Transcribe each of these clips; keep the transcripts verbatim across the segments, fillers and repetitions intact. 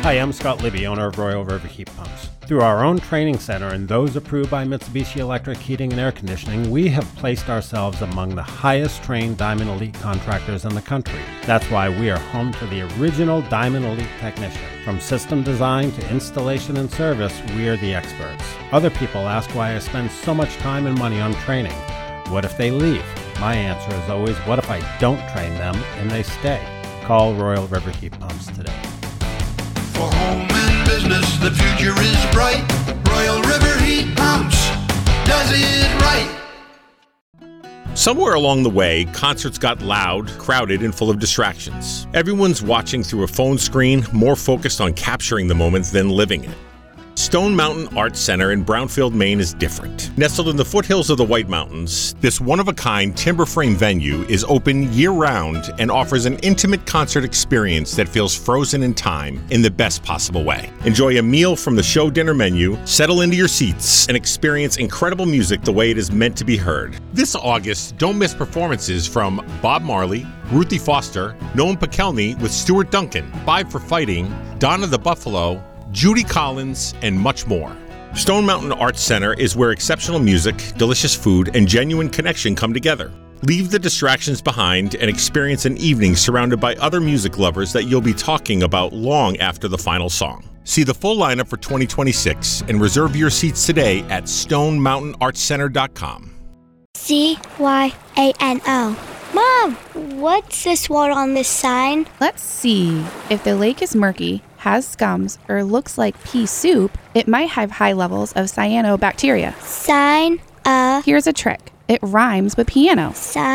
Hi, I'm Scott Libby, owner of Royal River Heat Pumps. Through our own training center and those approved by Mitsubishi Electric Heating and Air Conditioning, we have placed ourselves among the highest trained Diamond Elite contractors in the country. That's why we are home to the original Diamond Elite technician. From system design to installation and service, we are the experts. Other people ask why I spend so much time and money on training. What if they leave? My answer is always, what if I don't train them and they stay? Call Royal River Heat Pumps today. For home and business, the future is bright. Royal River Heat Pumps does it right. Somewhere along the way, concerts got loud, crowded, and full of distractions. Everyone's watching through a phone screen, more focused on capturing the moment than living it. Stone Mountain Arts Center in Brownfield, Maine is different. Nestled in the foothills of the White Mountains, this one-of-a-kind timber frame venue is open year-round and offers an intimate concert experience that feels frozen in time in the best possible way. Enjoy a meal from the show dinner menu, settle into your seats, and experience incredible music the way it is meant to be heard. This August, don't miss performances from Bob Marley, Ruthie Foster, Noam Pikelny with Stuart Duncan, Five for Fighting, Donna the Buffalo, Judy Collins, and much more. Stone Mountain Arts Center is where exceptional music, delicious food, and genuine connection come together. Leave the distractions behind and experience an evening surrounded by other music lovers that you'll be talking about long after the final song. See the full lineup for twenty twenty-six and reserve your seats today at stone mountain arts center dot com. C Y A N O. Mom, what's this word on this sign? Let's see. If the lake is murky, has scums, or looks like pea soup, it might have high levels of cyanobacteria. Sign a. Here's a trick. It rhymes with piano.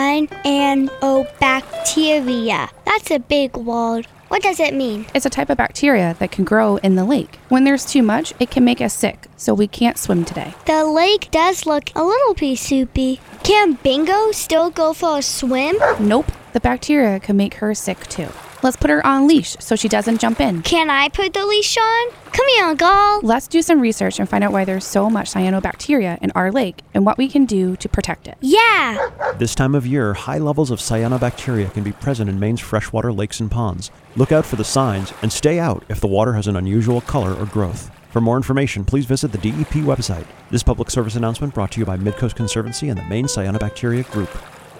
Cyanobacteria. That's a big word. What does it mean? It's a type of bacteria that can grow in the lake. When there's too much, it can make us sick, so we can't swim today. The lake does look a little pea soupy. Can Bingo still go for a swim? Nope. The bacteria can make her sick too. Let's put her on leash so she doesn't jump in. Can I put the leash on? Come here, Uncle. Let's do some research and find out why there's so much cyanobacteria in our lake and what we can do to protect it. Yeah! This time of year, high levels of cyanobacteria can be present in Maine's freshwater lakes and ponds. Look out for the signs and stay out if the water has an unusual color or growth. For more information, please visit the D E P website. This public service announcement brought to you by Midcoast Conservancy and the Maine Cyanobacteria Group.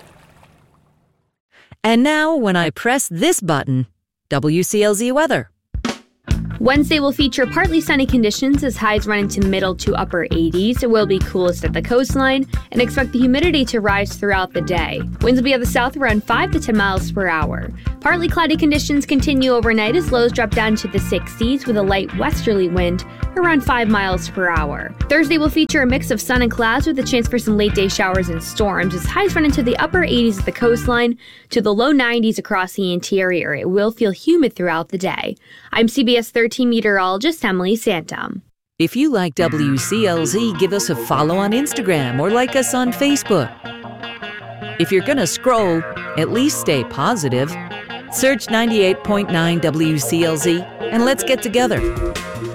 And now, when I press this button, W C L Z weather. Wednesday will feature partly sunny conditions as highs run into middle to upper eighties. It will be coolest at the coastline, and expect the humidity to rise throughout the day. Winds will be at the south around five to ten miles per hour. Partly cloudy conditions continue overnight as lows drop down to the sixties with a light westerly wind around five miles per hour. Thursday will feature a mix of sun and clouds with a chance for some late day showers and storms as highs run into the upper eighties at the coastline to the low nineties across the interior. It will feel humid throughout the day. I'm C B S thirteen meteorologist Emily Santom. If you like W C L Z, give us a follow on Instagram or like us on Facebook. If you're gonna scroll, at least stay positive. Search ninety-eight point nine W C L Z and let's get together.